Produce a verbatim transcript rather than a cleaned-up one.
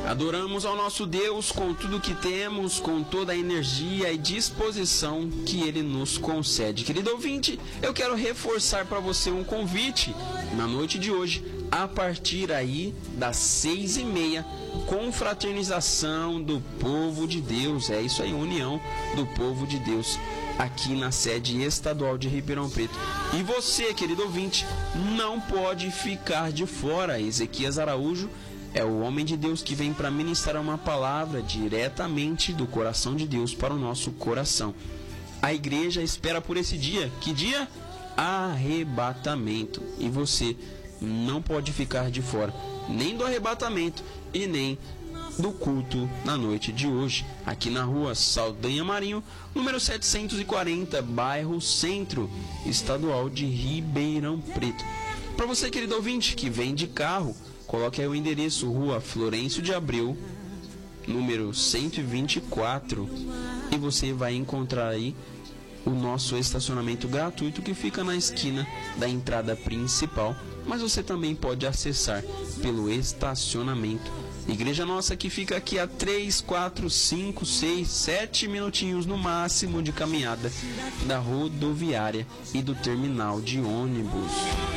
Adoramos ao nosso Deus com tudo que temos, com toda a energia e disposição que Ele nos concede. Querido ouvinte, eu quero reforçar para você um convite na noite de hoje, a partir aí das seis e meia, confraternização do povo de Deus. É isso aí, união do povo de Deus, aqui na sede estadual de Ribeirão Preto. E você, querido ouvinte, não pode ficar de fora. Ezequias Araújo é o homem de Deus que vem para ministrar uma palavra diretamente do coração de Deus para o nosso coração. A igreja espera por esse dia. Que dia? Arrebatamento. E você não pode ficar de fora, nem do arrebatamento e nem do culto na noite de hoje, aqui na rua Saldanha Marinho, número setecentos e quarenta, bairro Centro, estadual de Ribeirão Preto. Para você, querido ouvinte, que vem de carro, coloque aí o endereço: Rua Florencio de Abreu, número cento e vinte e quatro, e você vai encontrar aí o nosso estacionamento gratuito que fica na esquina da entrada principal, mas você também pode acessar pelo estacionamento. Igreja nossa que fica aqui a três, quatro, cinco, seis, sete minutinhos no máximo de caminhada da rodoviária e do terminal de ônibus.